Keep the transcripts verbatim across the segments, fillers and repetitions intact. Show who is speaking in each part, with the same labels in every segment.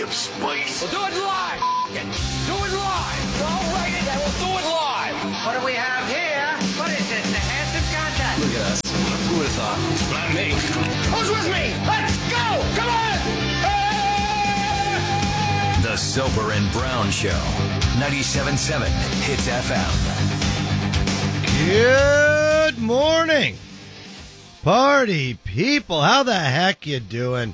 Speaker 1: spice.
Speaker 2: We'll do it live. F- it. Do it live. I'll write it and we'll do it live.
Speaker 3: What do we have here? What is this, the handsome contest?
Speaker 1: Look at us. Who would have thought? Not me.
Speaker 2: Who's with me? Let's go. Come on.
Speaker 4: The Soper and Brown Show. ninety-seven point seven Hits F M.
Speaker 5: Good morning, party people. How the heck you doing?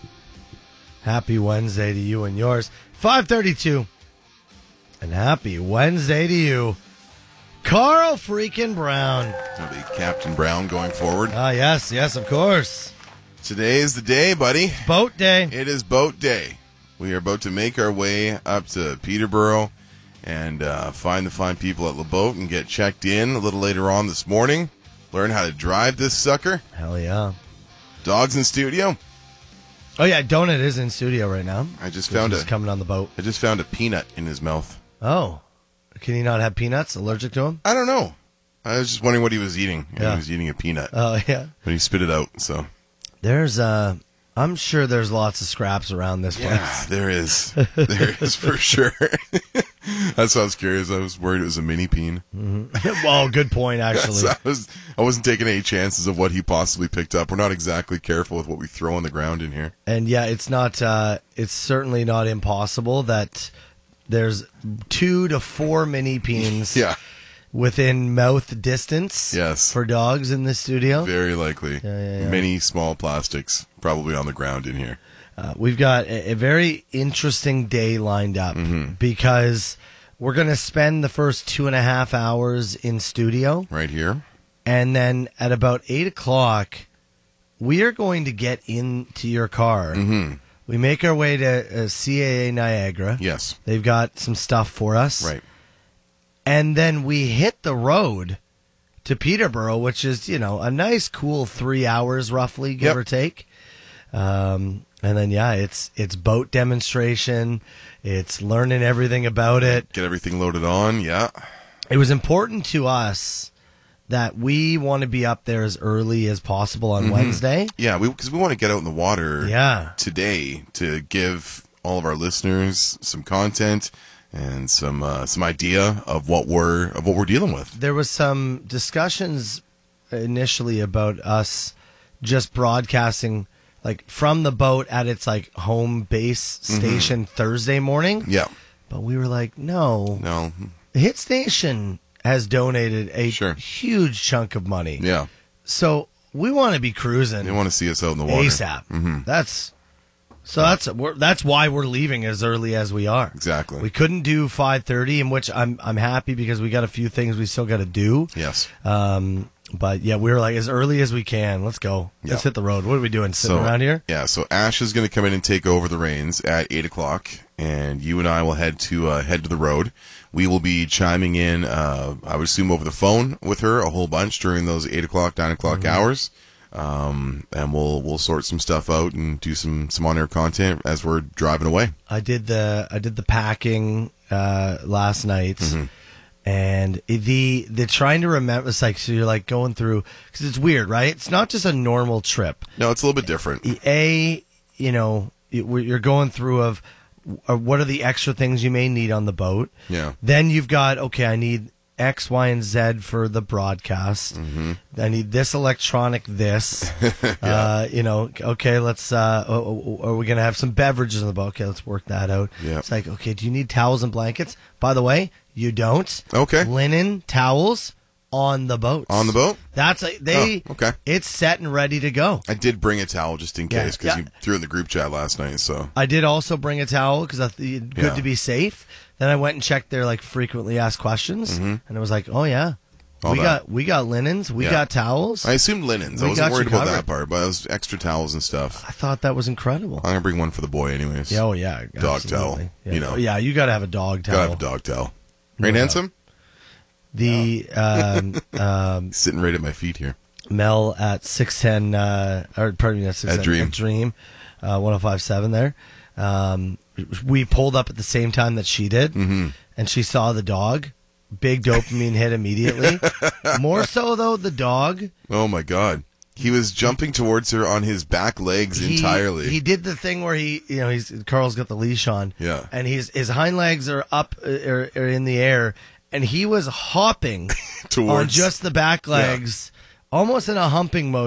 Speaker 5: Happy Wednesday to you and yours. five thirty-two. And happy Wednesday to you, Carl freaking Brown.
Speaker 6: I'll be Captain Brown going forward.
Speaker 5: Ah, yes, yes, of course.
Speaker 6: Today is the day, buddy.
Speaker 5: Boat day.
Speaker 6: It is boat day. We are about to make our way up to Peterborough and uh, find the fine people at La Boat and get checked in a little later on this morning. Learn how to drive this sucker.
Speaker 5: Hell yeah.
Speaker 6: Dogs in studio.
Speaker 5: Oh yeah, Donut is in studio right now.
Speaker 6: I just found
Speaker 5: He's
Speaker 6: a
Speaker 5: coming on the boat.
Speaker 6: I just found a peanut in his mouth.
Speaker 5: Oh, can he not have peanuts? Allergic to them?
Speaker 6: I don't know. I was just wondering what he was eating. And
Speaker 5: Yeah.
Speaker 6: He was eating a peanut.
Speaker 5: Oh yeah.
Speaker 6: But he spit it out, so.
Speaker 5: There's uh, I'm sure there's lots of scraps around this
Speaker 6: Yeah,
Speaker 5: place.
Speaker 6: there is. There is for sure. That's why I was curious. I was worried it was a mini peen.
Speaker 5: Well, good point actually.
Speaker 6: So I, was, I wasn't taking any chances of what he possibly picked up. We're not exactly careful with what we throw on the ground in here.
Speaker 5: And yeah, it's not. Uh, it's certainly not impossible that there's two to four mini peens
Speaker 6: Yeah,
Speaker 5: within mouth distance.
Speaker 6: Yes.
Speaker 5: For dogs in the studio.
Speaker 6: very likely.
Speaker 5: Yeah, yeah, yeah.
Speaker 6: Many small plastics probably on the ground in here.
Speaker 5: Uh, we've got a, a very interesting day lined up
Speaker 6: Mm-hmm.
Speaker 5: because we're going to spend the first two and a half hours in studio.
Speaker 6: Right here.
Speaker 5: And then at about eight o'clock, we are going to get into your car.
Speaker 6: Mm-hmm.
Speaker 5: We make our way to uh, C A A Niagara.
Speaker 6: Yes.
Speaker 5: They've got some stuff for us.
Speaker 6: Right.
Speaker 5: And then we hit the road to Peterborough, which is, you know, a nice, cool three hours roughly, give
Speaker 6: Yep.
Speaker 5: or take. Um, and then, yeah, it's it's boat demonstration. It's learning everything about it.
Speaker 6: Get everything loaded on. Yeah.
Speaker 5: It was important to us that we want to be up there as early as possible on Wednesday.
Speaker 6: Yeah, because we, we want to get out in the water
Speaker 5: Yeah.
Speaker 6: today to give all of our listeners some content and some uh, some idea of what we're of what we're dealing with.
Speaker 5: There was some discussions initially about us just broadcasting like from the boat at its like home base station Thursday morning.
Speaker 6: Yeah.
Speaker 5: But we were like, no,
Speaker 6: No.
Speaker 5: Hit Station has donated a
Speaker 6: Sure.
Speaker 5: huge chunk of money.
Speaker 6: Yeah.
Speaker 5: So we want to be cruising
Speaker 6: They want to see us out in the water.
Speaker 5: ASAP.
Speaker 6: Mm-hmm.
Speaker 5: That's so that's we're, that's why we're leaving as early as we are.
Speaker 6: Exactly.
Speaker 5: We couldn't do five thirty, in which I'm I'm happy because we got a few things we still got to do.
Speaker 6: Yes.
Speaker 5: Um, but yeah, we were like as early as we can. Let's go.
Speaker 6: Yeah.
Speaker 5: Let's hit the road. What are we doing? Sitting
Speaker 6: So,
Speaker 5: around here?
Speaker 6: Yeah, so Ash is going to come in and take over the reins at eight o'clock, and you and I will head to uh, head to the road. We will be chiming in, uh, I would assume, over the phone with her a whole bunch during those eight o'clock, nine o'clock
Speaker 5: Mm-hmm.
Speaker 6: hours, um, and we'll we'll sort some stuff out and do some, some on-air content as we're driving away.
Speaker 5: I did the I did the packing uh, last night, and the the trying to remember. It's like so you're like going through because it's weird, right? It's not just a normal trip.
Speaker 6: No, it's a little bit different.
Speaker 5: A, you know, you're going through of uh, what are the extra things you may need on the boat.
Speaker 6: Yeah.
Speaker 5: Then you've got, okay, I need X, Y, and Z for the broadcast.
Speaker 6: Mm-hmm.
Speaker 5: I need this electronic this. uh, you know, okay, let's, uh, oh, oh, are we going to have some beverages in the boat? Okay, let's work that out.
Speaker 6: Yeah.
Speaker 5: It's like, okay, do you need towels and blankets? By the way, you don't.
Speaker 6: Okay.
Speaker 5: Linen, towels on the boat.
Speaker 6: On the boat?
Speaker 5: That's, a, they,
Speaker 6: Oh, okay.
Speaker 5: It's set and ready to go.
Speaker 6: I did bring a towel just in
Speaker 5: Yeah.
Speaker 6: case, because
Speaker 5: Yeah.
Speaker 6: you threw it in the group chat last night, so.
Speaker 5: I did also bring a towel because I thought good
Speaker 6: Yeah.
Speaker 5: to be safe. Then I went and checked their like frequently asked questions, and it was like, oh yeah,
Speaker 6: All
Speaker 5: we
Speaker 6: that.
Speaker 5: got we got linens, we
Speaker 6: Yeah.
Speaker 5: got towels.
Speaker 6: I
Speaker 5: I,
Speaker 6: assumed linens.
Speaker 5: We
Speaker 6: I wasn't
Speaker 5: got
Speaker 6: worried
Speaker 5: you
Speaker 6: about
Speaker 5: covered.
Speaker 6: that part, but it was extra towels and stuff.
Speaker 5: thought that was incredible.
Speaker 6: I'm going to bring one for the boy anyways.
Speaker 5: Yeah, oh yeah,
Speaker 6: Dog
Speaker 5: absolutely.
Speaker 6: towel,
Speaker 5: Yeah.
Speaker 6: you know.
Speaker 5: Yeah, you got to have a dog towel.
Speaker 6: Gotta have a dog towel. Right,
Speaker 5: No
Speaker 6: handsome?
Speaker 5: The um, um,
Speaker 6: Sitting right at my feet here.
Speaker 5: Mel at six ten, uh, or pardon me, at six ten
Speaker 6: At Dream.
Speaker 5: at Dream, uh, one oh five seven there. Um, we pulled up at the same time that she did,
Speaker 6: Mm-hmm.
Speaker 5: and she saw the dog. Big dopamine hit immediately. More so though, the dog.
Speaker 6: Oh my God. He was jumping towards her on his back legs
Speaker 5: he,
Speaker 6: entirely.
Speaker 5: He did the thing where he, you know, he's Carl's got the leash on.
Speaker 6: Yeah.
Speaker 5: And he's his hind legs are up uh, are, are in the air, and he was hopping
Speaker 6: Towards-
Speaker 5: on just the back legs, almost in a humping motion.